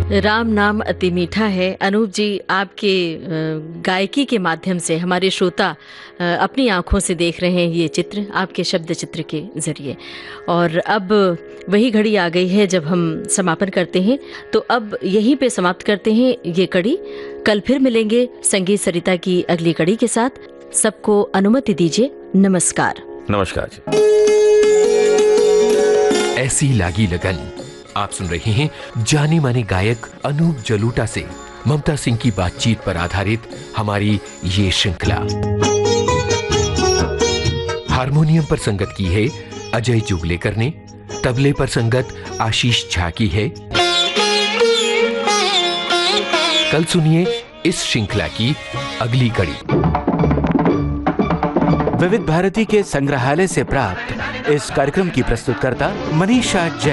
राम नाम अति मीठा है। अनूप जी, आपके गायकी के माध्यम से हमारे श्रोता अपनी आंखों से देख रहे हैं ये चित्र, आपके शब्द चित्र के जरिए। और अब वही घड़ी आ गई है जब हम समापन करते हैं, तो अब यहीं पे समाप्त करते हैं ये कड़ी। कल फिर मिलेंगे संगीत सरिता की अगली कड़ी के साथ। सबको अनुमति दीजिए। नमस्कार। नमस्कार जी। ऐसी लागी लगन। आप सुन रहे हैं जाने माने गायक अनूप जलोटा से ममता सिंह की बातचीत पर आधारित हमारी ये श्रृंखला। हारमोनियम पर संगत की है अजय जुगलेकर ने, तबले पर संगत आशीष झा की है। कल सुनिए इस श्रृंखला की अगली कड़ी। विविध भारती के संग्रहालय से प्राप्त इस कार्यक्रम की प्रस्तुतकर्ता मनीषा जैन।